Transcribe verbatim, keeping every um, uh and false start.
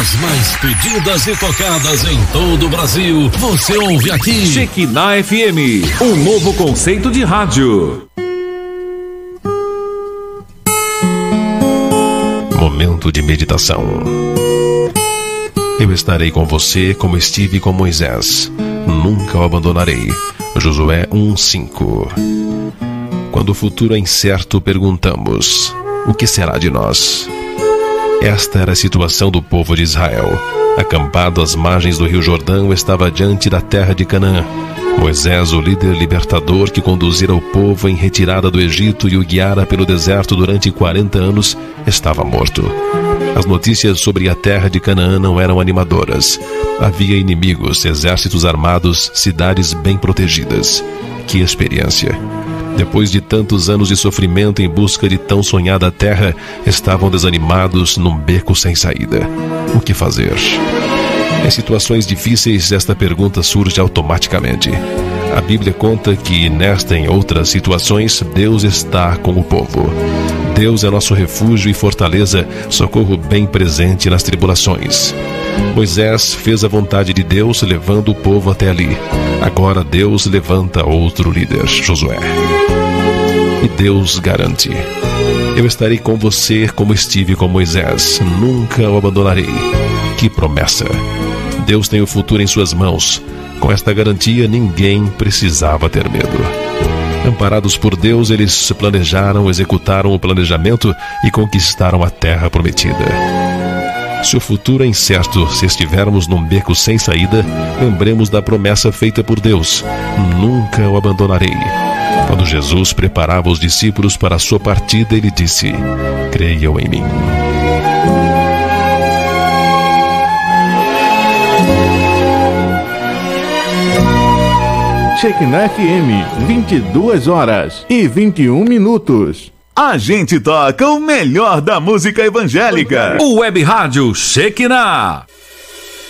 As mais pedidas e tocadas em todo o Brasil, você ouve aqui. Shekinah F M, um novo conceito de rádio. Momento de meditação. Eu estarei com você como estive com Moisés. Nunca o abandonarei. Josué um, cinco. Quando o futuro é incerto, perguntamos: o que será de nós? Esta era a situação do povo de Israel. Acampado às margens do rio Jordão, estava diante da terra de Canaã. Moisés, o líder libertador que conduzira o povo em retirada do Egito e o guiara pelo deserto durante quarenta anos, estava morto. As notícias sobre a terra de Canaã não eram animadoras. Havia inimigos, exércitos armados, cidades bem protegidas. Que experiência! Depois de tantos anos de sofrimento em busca de tão sonhada terra, estavam desanimados num beco sem saída. O que fazer? Em situações difíceis, esta pergunta surge automaticamente. A Bíblia conta que, nesta e em outras situações, Deus está com o povo. Deus é nosso refúgio e fortaleza, socorro bem presente nas tribulações. Moisés fez a vontade de Deus, levando o povo até ali. Agora Deus levanta outro líder, Josué. E Deus garante: eu estarei com você como estive com Moisés. Nunca o abandonarei. Que promessa! Deus tem o futuro em suas mãos. Com esta garantia, ninguém precisava ter medo. Amparados por Deus, eles planejaram, executaram o planejamento e conquistaram a terra prometida. Se o futuro é incerto, se estivermos num beco sem saída, lembremos da promessa feita por Deus: nunca o abandonarei. Quando Jesus preparava os discípulos para a sua partida, ele disse: creiam em mim. Shekinah F M, vinte e duas horas e vinte e um minutos. A gente toca o melhor da música evangélica. O Web Rádio Shekinah.